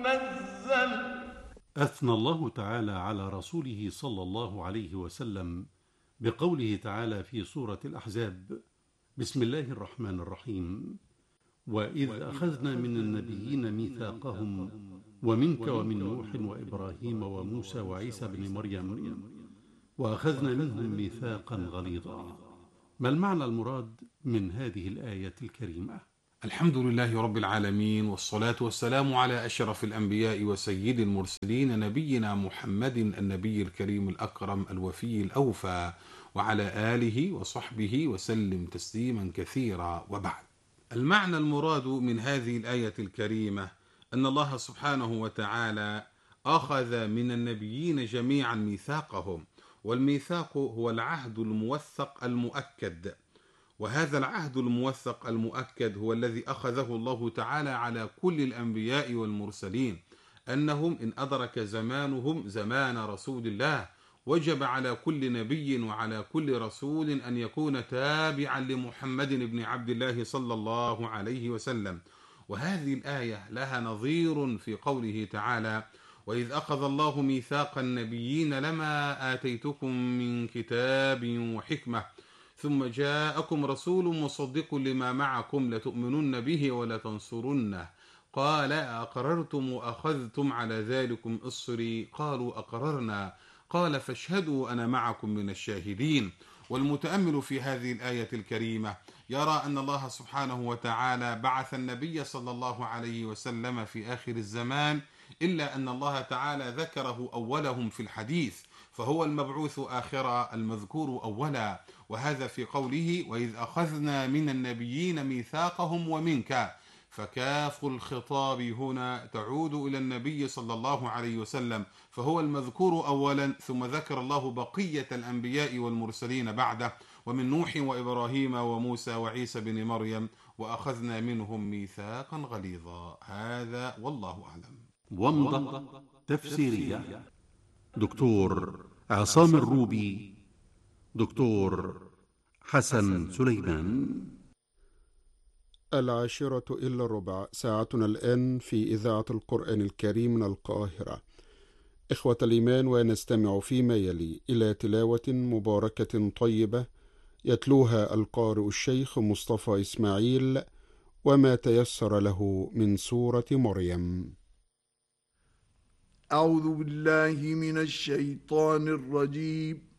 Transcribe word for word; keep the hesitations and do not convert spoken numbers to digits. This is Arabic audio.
المنزل. أثنى الله تعالى على رسوله صلى الله عليه وسلم بقوله تعالى في سورة الأحزاب: بسم الله الرحمن الرحيم: وإذ أخذنا من النبيين ميثاقهم ومنك ومن نوح وإبراهيم وموسى وعيسى بن مريم وأخذنا منهم ميثاقا غليظا. ما المعنى المراد من هذه الآية الكريمة؟ الحمد لله رب العالمين، والصلاة والسلام على أشرف الأنبياء وسيد المرسلين، نبينا محمد النبي الكريم الأكرم الوفي الأوفى، وعلى آله وصحبه وسلم تسليما كثيرا. وبعد، المعنى المراد من هذه الآية الكريمة أن الله سبحانه وتعالى أخذ من النبيين جميعا ميثاقهم، والميثاق هو العهد الموثق المؤكد، وهذا العهد الموثق المؤكد هو الذي أخذه الله تعالى على كل الأنبياء والمرسلين، أنهم إن أدرك زمانهم زمان رسول الله وجب على كل نبي وعلى كل رسول أن يكون تابعا لمحمد بن عبد الله صلى الله عليه وسلم. وهذه الآية لها نظير في قوله تعالى: وإذ أخذ الله ميثاق النبيين لما آتيتكم من كتاب وحكمة ثم جاءكم رسول مصدق لما معكم لتؤمنن به ولتنصرنه قال أقررتم وأخذتم على ذلكم إصري قالوا أقررنا قال فاشهدوا أنا معكم من الشاهدين. والمتأمل في هذه الآية الكريمة يرى أن الله سبحانه وتعالى بعث النبي صلى الله عليه وسلم في آخر الزمان، إلا أن الله تعالى ذكره أولهم في الحديث، فهو المبعوث آخرا المذكور أولا، وهذا في قوله: وإذ أخذنا من النبيين ميثاقهم ومنك، فكاف الخطاب هنا تعود إلى النبي صلى الله عليه وسلم، فهو المذكور أولا، ثم ذكر الله بقية الأنبياء والمرسلين بعده، ومن نوح وإبراهيم وموسى وعيسى بن مريم وأخذنا منهم ميثاقا غليظا. هذا والله أعلم. ومضة تفسيرية دكتور عصام الروبي، دكتور حسن سليمان. العاشرة إلا الربع، ساعتنا الآن في إذاعة القرآن الكريم من القاهرة. إخوة الإيمان، ونستمع فيما يلي إلى تلاوة مباركة طيبة يتلوها القارئ الشيخ مصطفى إسماعيل وما تيسر له من سورة مريم. أعوذ بالله من الشيطان الرجيم.